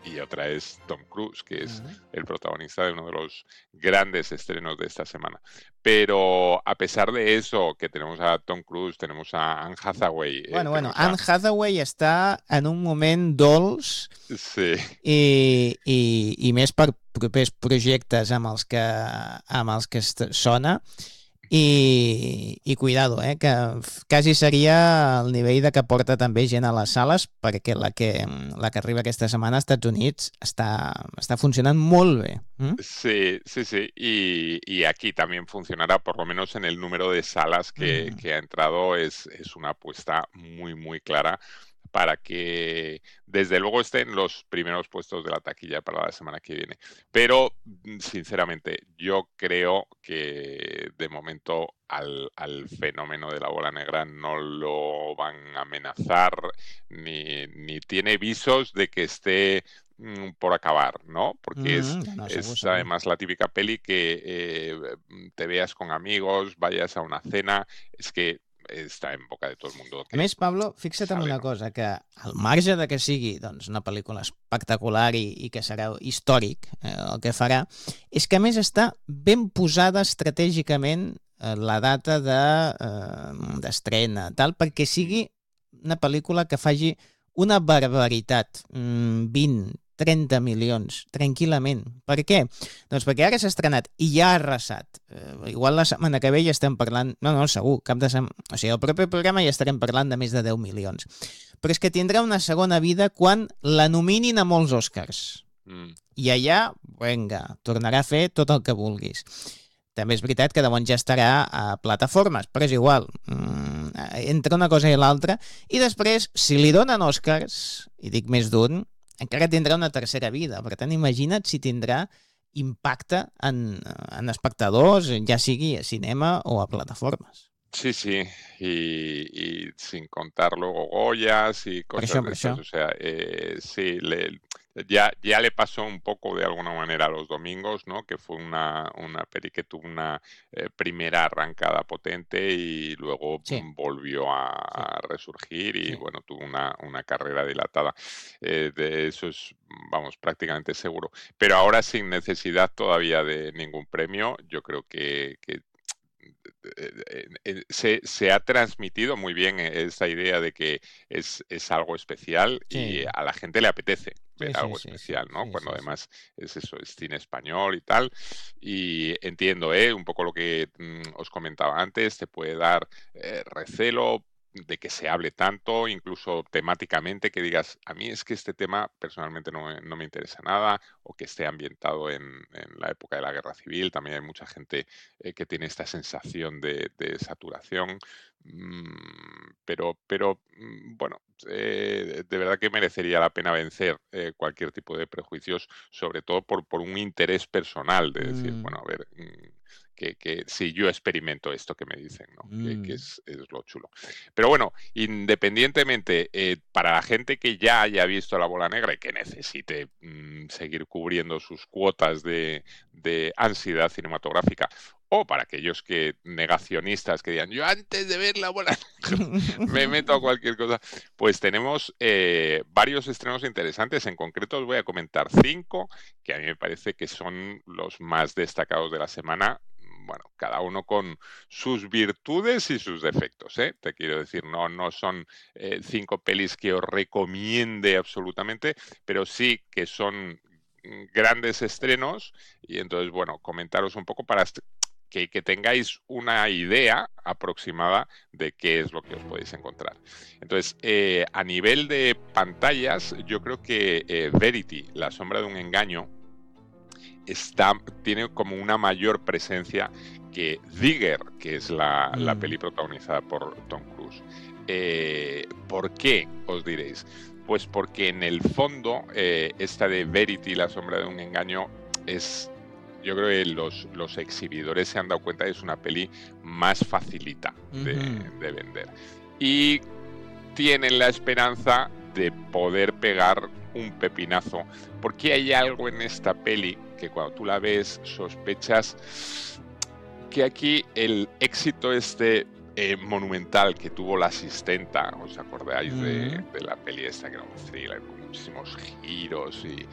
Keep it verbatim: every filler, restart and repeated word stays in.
y otra es Tom Cruise, que es Ujú. el protagonista de uno de los grandes estrenos de esta semana. Pero a pesar de eso, que tenemos a Tom Cruise, tenemos a Anne Hathaway, eh, Bueno, bueno, tenemos a... Anne Hathaway està en un moment dolç Sí, i, i, i més per propers projectes amb els que, amb els que est- sona i, i cuidado, eh, que f- quasi seria el nivell de que porta també gent a les sales, perquè la que, la que arriba aquesta setmana als Estats Units està, està funcionant molt bé. Mm? sí, sí, sí. Y, y aquí también funcionará, por lo menos en el número de salas que, Mm. que ha entrado, es, es una apuesta muy, muy clara para que desde luego esté en los primeros puestos de la taquilla para la semana que viene. Pero, mm, sinceramente, yo creo que de momento al, al fenómeno de la bola negra no lo van a amenazar ni, ni tiene visos de que esté mm, por acabar, ¿no? Porque es, Mm, no, no, segur, es segur. además la típica peli que eh, te veas con amigos, vayas a una cena, es que está en boca de todo el mundo A que més, Pablo, fixa't en sale, una ¿no? cosa, que al marge de que sigui doncs, una pel·lícula espectacular i, i que serà històric eh, el que farà, és que a més està ben posada estratègicament eh, la data de, eh, d'estrena, tal, perquè sigui una pel·lícula que faci una barbaritat, mm, vint, trenta milions, tranquil·lament. Per què? Doncs perquè ara s'ha estrenat i ja ha arrasat. Eh, igual la setmana que ve ja estem parlant... No, no, segur, cap de setmana... O sigui, el proper programa ja estarem parlant de més de deu milions. Però és que tindrà una segona vida quan la nominin a molts Oscars. Mm. I allà, vinga, tornarà a fer tot el que vulguis. També és veritat que llavors ja estarà a plataformes, però és igual. Mm, entre una cosa i l'altra. I després, si li donen Oscars, i dic més d'un, encara tindrà una tercera vida. Per tant, imagina't si tindrà impacte en, en espectadors, ja sigui a cinema o a plataformes. Sí, sí, y, y sin contar luego Goyas y Per això, cosas de per estas, això. o sea, eh, sí, le, ya, ya le pasó un poco de alguna manera a Los Domingos, ¿no? Que fue una, una peli que tuvo una eh, primera arrancada potente y luego Sí, mm, volvió a, sí, a resurgir y sí. bueno, tuvo una, una carrera dilatada. Eh, de eso es, vamos, prácticamente seguro. Pero ahora sin necesidad todavía de ningún premio, yo creo que, que eh, eh, se, se ha transmitido muy bien esa idea de que es, es algo especial y Sí, a la gente le apetece ver sí, sí, algo sí, sí, especial, ¿no? sí, Cuando sí, sí. además es eso, es cine español y tal. Y entiendo, ¿eh? Un poco lo que mm, os comentaba antes, te puede dar eh, recelo de que se hable tanto, incluso temáticamente, que digas, a mí es que este tema personalmente no me, no me interesa nada, o que esté ambientado en, en la época de la Guerra Civil. También hay mucha gente eh, que tiene esta sensación de, de saturación. Mm, pero, pero mm, bueno, eh, de verdad que merecería la pena vencer eh, cualquier tipo de prejuicios, sobre todo por, por un interés personal de decir, Mm, bueno, a ver, mm, que, que si yo experimento esto que me dicen, ¿no? Que, que mm. es, es lo chulo. Pero bueno, independientemente, eh, para la gente que ya haya visto La Bola Negra y que necesite mm, seguir cubriendo sus cuotas de, de ansiedad cinematográfica, o para aquellos que negacionistas que digan, yo antes de ver La Bola Negra me meto a cualquier cosa, pues tenemos eh, varios estrenos interesantes. En concreto os voy a comentar cinco que a mí me parece que son los más destacados de la semana. Bueno, cada uno con sus virtudes y sus defectos, ¿eh? Te quiero decir, no, no son eh, cinco pelis que os recomiende absolutamente, pero sí que son mm, grandes estrenos y entonces, bueno, comentaros un poco para que, que tengáis una idea aproximada de qué es lo que os podéis encontrar. Entonces, eh, a nivel de pantallas, yo creo que eh, Verity, La sombra de un engaño, está, tiene como una mayor presencia que Digger, que es la, la Mm. peli protagonizada por Tom Cruise. Eh, ¿Por qué? Os diréis. Pues porque en el fondo, eh, esta de Verity, La sombra de un engaño, es... Yo creo que los, los exhibidores se han dado cuenta de que es una peli más facilita de, Mhm. de vender. Y tienen la esperanza de poder pegar un pepinazo, porque hay algo en esta peli que cuando tú la ves sospechas que aquí el éxito este eh, monumental que tuvo La asistenta, ¿os acordáis de, Mhm. de la peli esta que era un thriller con muchísimos giros y